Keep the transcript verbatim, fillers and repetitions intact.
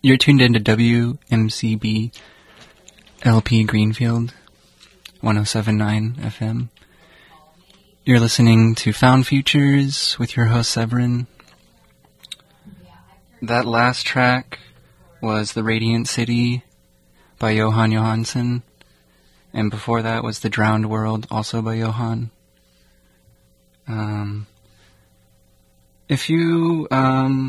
You're tuned into W M C B L P Greenfield, one oh seven point nine F M. You're listening to Found Futures with your host, Severin. That last track was The Radiant City by Johan Johansson, and before that was The Drowned World, also by Johan. Um, if you um,